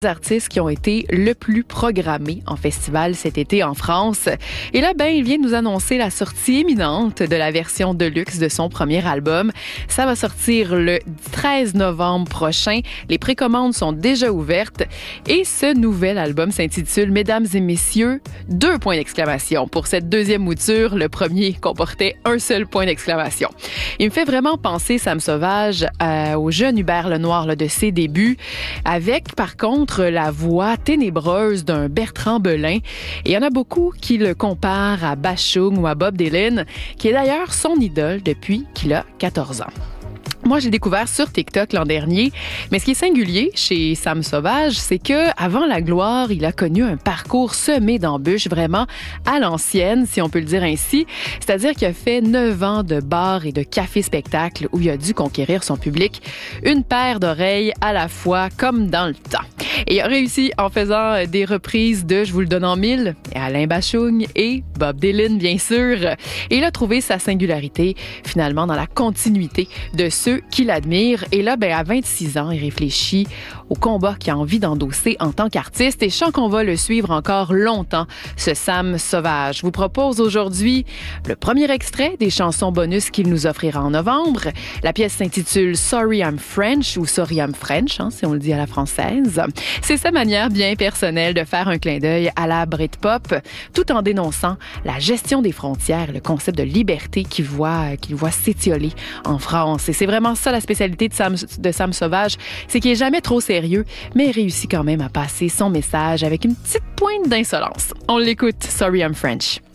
Artistes qui ont été le plus programmés en festival cet été en France. Et là, il vient de nous annoncer la sortie imminente de la version deluxe de son premier album. Ça va sortir le 13 novembre prochain. Les précommandes sont déjà ouvertes. Et ce nouvel album s'intitule « Mesdames et messieurs, 2 points d'exclamation ». Pour cette deuxième mouture, le premier comportait un seul point d'exclamation. Il me fait vraiment penser, Sam Sauvage, au jeune Hubert Lenoir de ses débuts, avec, par contre, la voix ténébreuse d'un Bertrand Belin. Et il y en a beaucoup qui le comparent à Bashung ou à Bob Dylan, qui est d'ailleurs son idole depuis qu'il a 14 ans. Moi, j'ai découvert sur TikTok l'an dernier, mais ce qui est singulier chez Sam Sauvage, c'est que avant la gloire, il a connu un parcours semé d'embûches vraiment à l'ancienne, si on peut le dire ainsi. C'est-à-dire qu'il a fait 9 ans de bars et de cafés-spectacles où il a dû conquérir son public une paire d'oreilles à la fois, comme dans le temps. Et il a réussi en faisant des reprises de Je vous le donne en mille, Alain Bashung et Bob Dylan, bien sûr. Et il a trouvé sa singularité, finalement, dans la continuité de ceux qui l'admirent. Et là, à 26 ans, il réfléchit au combat qu'il a envie d'endosser en tant qu'artiste. Et je sens qu'on va le suivre encore longtemps, ce Sam Sauvage. Je vous propose aujourd'hui le premier extrait des chansons bonus qu'il nous offrira en novembre. La pièce s'intitule Sorry I'm French ou Sorry I'm French, si on le dit à la française. C'est sa manière bien personnelle de faire un clin d'œil à la Britpop, tout en dénonçant la gestion des frontières, le concept de liberté qu'il voit s'étioler en France. Et c'est vraiment ça la spécialité de Sam Sauvage, c'est qu'il est jamais trop sérieux, mais il réussit quand même à passer son message avec une petite pointe d'insolence. On l'écoute, Sorry I'm French.